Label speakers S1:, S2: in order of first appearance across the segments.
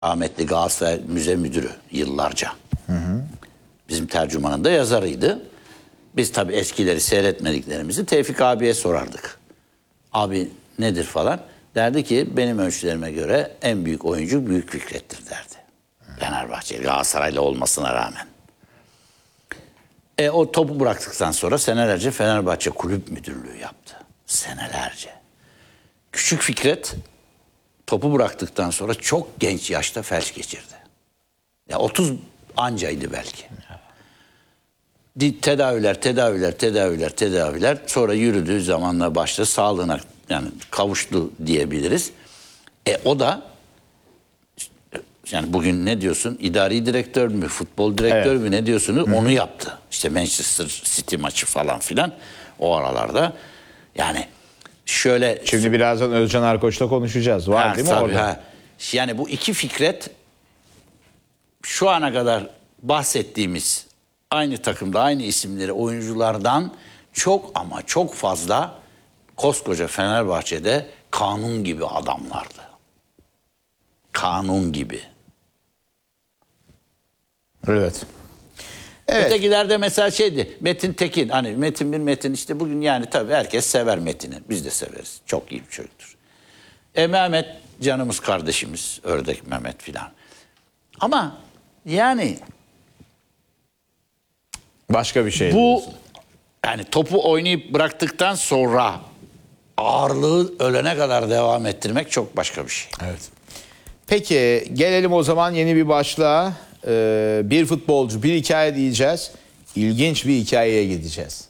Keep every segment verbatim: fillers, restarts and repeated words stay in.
S1: Rahmetli Galatasaray Müze Müdürü yıllarca. Hı hı. Bizim tercümanın da yazarıydı. Biz tabii eskileri seyretmediklerimizi Tevfik abiye sorardık. Abi nedir falan. Derdi ki benim ölçülerime göre en büyük oyuncu Büyük Fikret'tir derdi. Fenerbahçe, Galatasaraylı olmasına rağmen. E, o topu bıraktıktan sonra senelerce Fenerbahçe Kulüp Müdürlüğü yaptı. Senelerce. Küçük Fikret topu bıraktıktan sonra çok genç yaşta felç geçirdi. Ya otuz ancaydı belki. Tedaviler, tedaviler, tedaviler, tedaviler. Sonra yürüdüğü zamanla başladı. Sağlığına yani kavuştu diyebiliriz. E o da yani bugün ne diyorsun? İdari direktör mü, futbol direktör evet. mü ne diyorsunuz? Hı. Onu yaptı. İşte Manchester City maçı falan filan o aralarda. Yani şöyle...
S2: Şimdi birazdan Özcan Arkoç'la konuşacağız. Var ha, değil mi tabii, orada? Ha.
S1: Yani bu iki Fikret şu ana kadar bahsettiğimiz aynı takımda aynı isimleri oyunculardan çok ama çok fazla koskoca Fenerbahçe'de kanun gibi adamlardı. Kanun gibi.
S2: Evet. Evet.
S1: Ötekilerde mesela şeydi Metin Tekin. Hani Metin bir Metin işte bugün yani tabii herkes sever Metin'i. Biz de severiz. Çok iyi bir çocuktur. E Mehmet canımız kardeşimiz. Ördek Mehmet filan. Ama yani
S2: başka bir şey.
S1: Bu
S2: diyorsun.
S1: Yani topu oynayıp bıraktıktan sonra ağırlığı ölene kadar devam ettirmek çok başka bir şey.
S2: Evet. Peki gelelim o zaman yeni bir başlığa. Ee, bir futbolcu, bir hikaye diyeceğiz. İlginç bir hikayeye gideceğiz.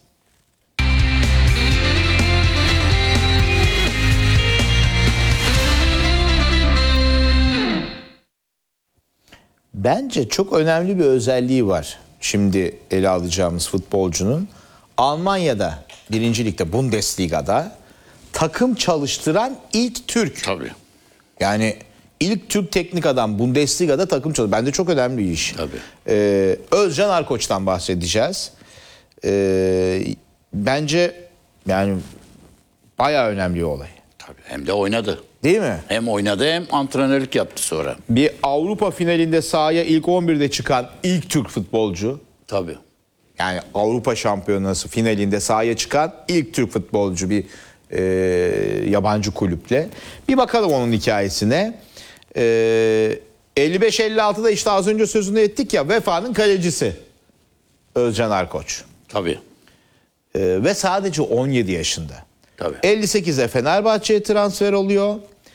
S2: Bence çok önemli bir özelliği var. Şimdi ele alacağımız futbolcunun Almanya'da birinci Lig'de Bundesliga'da takım çalıştıran ilk Türk.
S1: Tabii.
S2: Yani ilk Türk teknik adam Bundesliga'da takım çalıştırıyor. Bence çok önemli bir iş.
S1: Tabii.
S2: Ee, Özcan Arkoç'tan bahsedeceğiz. Ee, bence yani bayağı önemli bir olay.
S1: Tabii. Hem de oynadı.
S2: Değil mi?
S1: Hem oynadı hem antrenörlük yaptı sonra.
S2: Bir Avrupa finalinde sahaya ilk on birde çıkan ilk Türk futbolcu.
S1: Tabii.
S2: Yani Avrupa Şampiyonası finalinde sahaya çıkan ilk Türk futbolcu bir e, yabancı kulüple. Bir bakalım onun hikayesine. E, elli beş elli altıda işte az önce sözünü ettik ya Vefa'nın kalecisi Özcan Arkoç.
S1: Tabii.
S2: E, ve sadece on yedi yaşında.
S1: Tabii.
S2: elli sekize Fenerbahçe'ye transfer oluyor.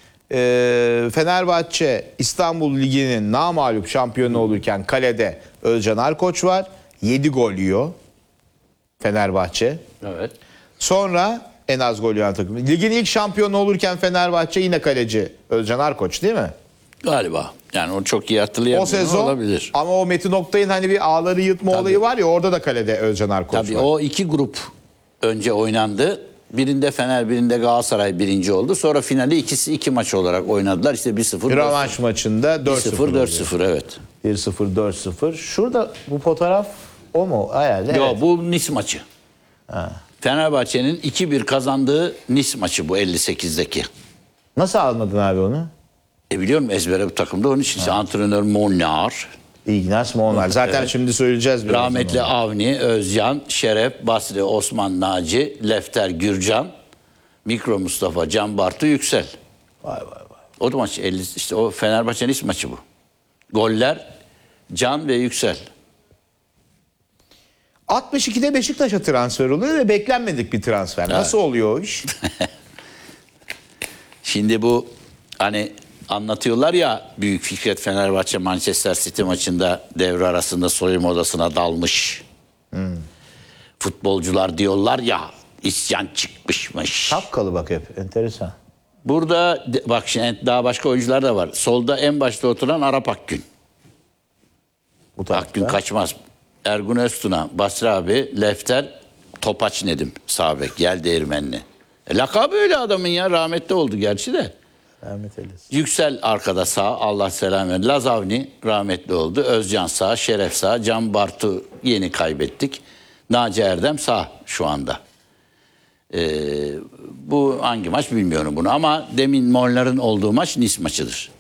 S2: E, Fenerbahçe İstanbul Ligi'nin namağlup şampiyonu olurken kalede Özcan Arkoç var. yedi gol yiyor Fenerbahçe.
S1: Evet.
S2: Sonra en az gol yiyen takım. Ligin ilk şampiyonu olurken Fenerbahçe yine kaleci Özcan Arkoç değil mi?
S1: Galiba. Yani onu çok iyi hatırlayamıyorum.
S2: O sezon
S1: olabilir.
S2: Ama o Metin Oktay'ın hani bir ağları yırtma
S1: Tabii.
S2: olayı var ya orada da kalede Özcan Arkoç
S1: Tabii
S2: var.
S1: o iki grup önce oynandı. Birinde Fener, birinde Galatasaray birinci oldu. Sonra finali ikisi iki maç olarak oynadılar. İşte bir sıfır.
S2: Rövanş maçında dört sıfır.
S1: dört sıfır evet.
S2: bir sıfır dört sıfır. Şurada bu fotoğraf o mu? Herhalde.
S1: Yok
S2: evet.
S1: bu Nice maçı. Ha. Fenerbahçe'nin iki bir kazandığı Nice maçı bu elli sekizdeki.
S2: Nasıl anladın abi onu?
S1: E biliyorum ezbere bu takımda onun için. Antrenör Monar.
S2: İgnaz Monar. Zaten evet. Şimdi söyleyeceğiz.
S1: Rahmetli Avni, Özcan, Şeref, Basri, Osman Naci, Lefter, Gürcan, Mikro Mustafa, Can Bartu, Yüksel.
S2: Vay vay vay.
S1: O da maç elli işte o Fenerbahçe'nin iş maçı bu. Goller Can ve Yüksel.
S2: altmış ikide Beşiktaş'a transfer oluyor ve beklenmedik bir transfer. Evet. Nasıl oluyor o iş?
S1: Şimdi bu hani anlatıyorlar ya Büyük Fikret Fenerbahçe Manchester City maçında devre arasında soyunma odasına dalmış. Hmm. Futbolcular diyorlar ya isyan çıkmışmış.
S2: Şapkalı bak hep enteresan.
S1: Burada bak şimdi daha başka oyuncular da var. Solda en başta oturan Arap Akgün. Bu Akgün kaçmaz. Ergun Öztuna, Basri abi, Lefter, Topaç Nedim, sağ bek, Yel Değirmenli. E, lakabı öyle adamın ya rahmetli oldu gerçi de.
S2: Rahmet eylesin.
S1: Yüksel arkada sağ, Allah selam versin. Lazavni rahmetli oldu. Özcan sağ, Şeref sağ, Can Bartu yeni kaybettik. Naci Erdem sağ şu anda. Ee, bu hangi maç bilmiyorum bunu ama demin Molnar'ın olduğu maç Nice maçıdır.